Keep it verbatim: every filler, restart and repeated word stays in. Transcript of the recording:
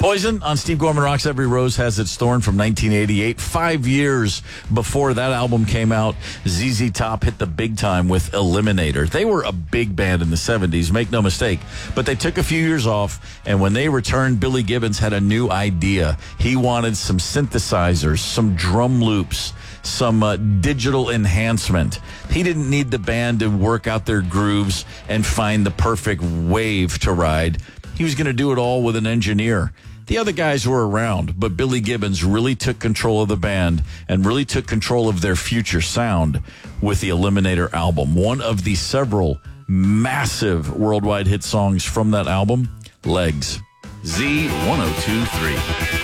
Poison on Steve Gorman Rocks. Every Rose Has Its Thorn from nineteen eighty-eight. Five years before that album came out, Z Z Top hit the big time with Eliminator. They were a big band in the seventies, make no mistake, but they took a few years off, and when they returned, Billy Gibbons had a new idea. He wanted some synthesizers, some drum loops, some uh, digital enhancement. He didn't need the band to work out their grooves and find the perfect wave to ride. He was going to do it all with an engineer. The other guys were around, but Billy Gibbons really took control of the band and really took control of their future sound with the Eliminator album. One of the several massive worldwide hit songs from that album, Legs. Z one oh two three.